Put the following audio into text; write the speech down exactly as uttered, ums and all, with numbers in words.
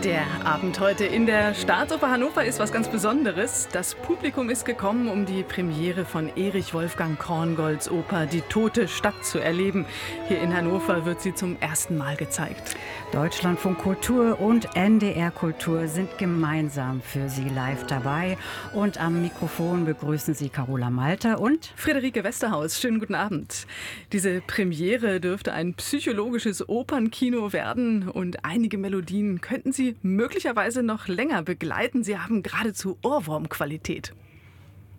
Der Abend heute in der Staatsoper Hannover ist was ganz Besonderes. Das Publikum ist gekommen, um die Premiere von Erich Wolfgang Korngolds Oper Die tote Stadt zu erleben. Hier in Hannover wird sie zum ersten Mal gezeigt. Deutschlandfunk Kultur und N D R Kultur sind gemeinsam für Sie live dabei. Und am Mikrofon begrüßen Sie Carola Malter und Friederike Westerhaus. Schönen guten Abend. Diese Premiere dürfte ein psychologisches Opernkino werden und einige Melodien könnten Sie möglicherweise noch länger begleiten. Sie haben geradezu Ohrwurmqualität.